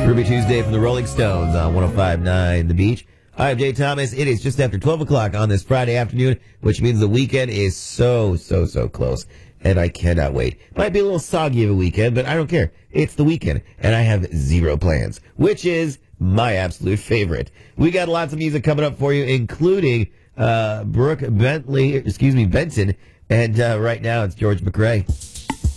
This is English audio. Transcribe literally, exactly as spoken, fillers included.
Ruby Tuesday from the Rolling Stones on one oh five point nine The Beach. I'm Jay Thomas. It is just after twelve o'clock on this Friday afternoon, which means the weekend is so, so, so close. And I cannot wait. Might be a little soggy of a weekend, but I don't care. It's the weekend, and I have zero plans, which is my absolute favorite. We got lots of music coming up for you, including uh, Brooke Bentley, excuse me, Benson, and uh, right now it's George McRae.